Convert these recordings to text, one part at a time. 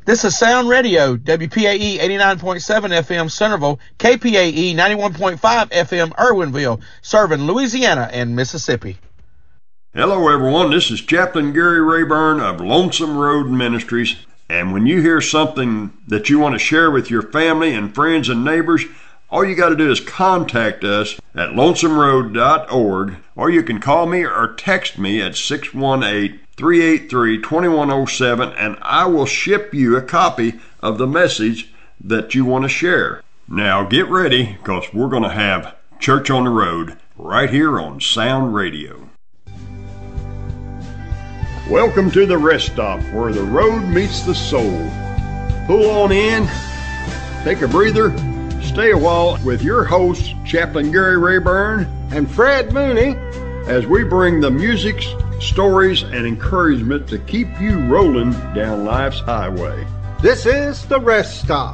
This is Sound Radio, WPAE 89.7 FM Centerville, KPAE 91.5 FM Irwinville, serving Louisiana and Mississippi. Hello everyone, this is Chaplain Gary Rayburn of Lonesome Road Ministries, and when you hear something that you want to share with your family and friends and neighbors, all you got to do is contact us at lonesomeroad.org, or you can call me or text me at 618-383-2107, and I will ship you a copy of the message that you want to share. Now get ready, because we're going to have Church on the Road right here on Sound Radio. Welcome to the rest stop, where the road meets the soul. Pull on in, take a breather, stay a while with your hosts, Chaplain Gary Rayburn and Fred Mooney, as we bring the music, stories, and encouragement to keep you rolling down life's highway. This is the rest stop.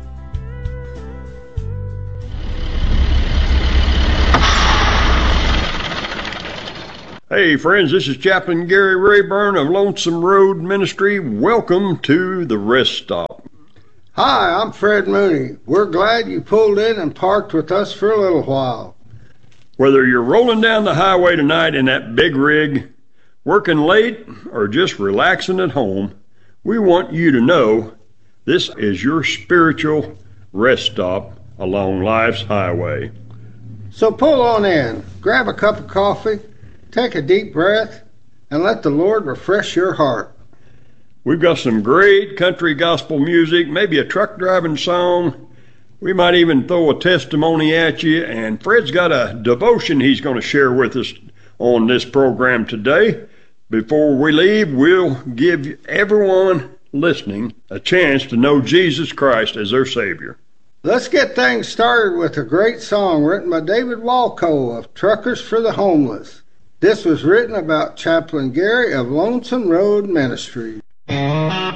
Hey friends, this is Chaplain Gary Rayburn of Lonesome Road Ministry. Welcome to the rest stop. Hi, I'm Fred Mooney. We're glad you pulled in and parked with us for a little while. Whether you're rolling down the highway tonight in that big rig, working late, or just relaxing at home, we want you to know this is your spiritual rest stop along life's highway. So pull on in, grab a cup of coffee, take a deep breath, and let the Lord refresh your heart. We've got some great country gospel music, maybe a truck driving song. We might even throw a testimony at you, and Fred's got a devotion he's going to share with us on this program today. Before we leave, we'll give everyone listening a chance to know Jesus Christ as their Savior. Let's get things started with a great song written by David Walco of Truckers for the Homeless. This was written about Chaplain Gary of Lonesome Road Ministries.